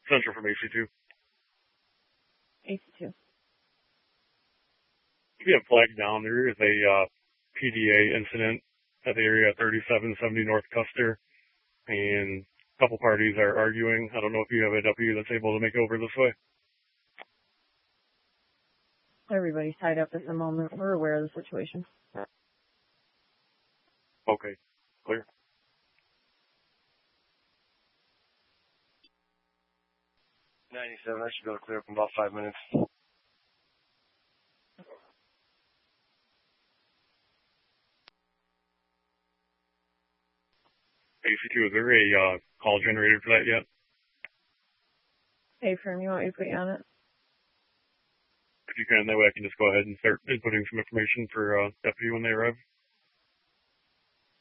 Central from AC2. AC2. We have flagged down. There is a PDA incident at the area 3770 North Custer, and a couple parties are arguing. I don't know if you have a W that's able to make it over this way. Everybody's tied up at the moment. We're aware of the situation. Okay, clear. 97, I should be able to clear up in about 5 minutes. AC2, is there a call generated for that yet? Hey, Firm, you want me to put you on it? If you can, that way I can just go ahead and start inputting some information for deputy when they arrive.